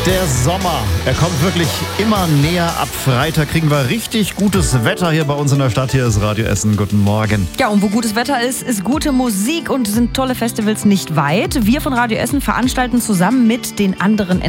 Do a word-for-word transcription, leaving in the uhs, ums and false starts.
Der Sommer, er kommt wirklich immer näher. Ab Freitag kriegen wir richtig gutes Wetter hier bei uns in der Stadt. Hier ist Radio Essen. Guten Morgen. Ja, und wo gutes Wetter ist, ist gute Musik und sind tolle Festivals nicht weit. Wir von Radio Essen veranstalten zusammen mit den anderen